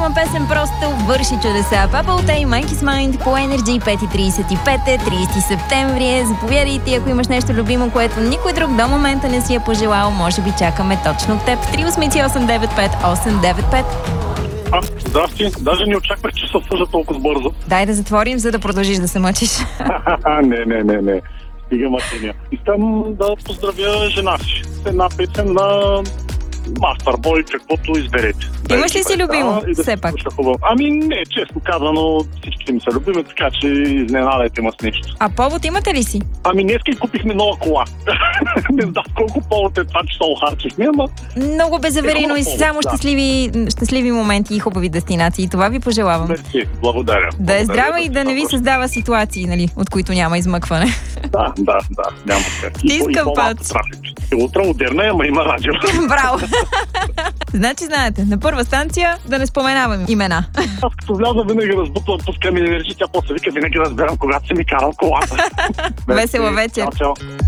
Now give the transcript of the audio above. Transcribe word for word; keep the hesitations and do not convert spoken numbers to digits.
любима песен просто върши чудеса. Papa Otay, Monkey's Mind по Energy, пет и трийсет и пет, трийсети септември. Заповядайте, ако имаш нещо любимо, което никой друг до момента не си е пожелал, може би чакаме точно теб. три осем осем девет пет осем девет пет. А, здрасти. Даже не очаквах, че се свържа толкова бързо. Дай да затворим, за да продължиш да се мъчиш. не, не, не, не. Стига мъчения. Искам да поздравя жена си. Една песен на Мастербой, каквото изберете. Имаш ли си любимо, да все пак? Ами не, честно казано, всички ми са любими, така че изненадайте ме с нещо. А повод имате ли си? Ами днеска купихме нова кола. Не знам колко повод е това, че са охарчихме, ама... Много безаверийно и само да. щастливи, щастливи моменти и хубави дестинации. Това ви пожелавам. Мерси, благодаря. Да е здрава и да да не ви създава ситуации, нали, от които няма измъкване. Да, да, да, няма как. Стискам пац. Утро модерна, ама има радио. Браво! Значи знаете, на първа станция да не споменавам имена. Аз като вляза винаги разбутвам, пускам енергия, тя после вика винаги разберам, когато си ми карал колата. Весела вечер! Чао, чао.